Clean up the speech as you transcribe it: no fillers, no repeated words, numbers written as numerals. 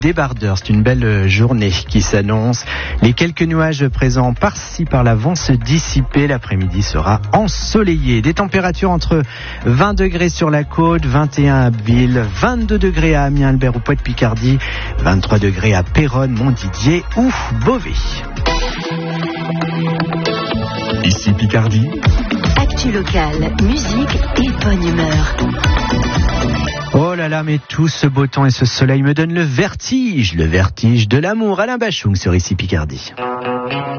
Débardeur, c'est une belle journée qui s'annonce. Les quelques nuages présents par-ci par-là vont se dissiper. L'après-midi sera ensoleillé. Des températures entre 20 degrés sur la côte, 21 à Abbeville, 22 degrés à Amiens, Albert ou Poix-de-Picardie, 23 degrés à Péronne, Montdidier ou Beauvais. Ici Picardie. Actu locale, musique et bonne humeur. Oh là là, mais tout ce beau temps et ce soleil me donnent le vertige de l'amour. Alain Bachung sur Ici Picardie.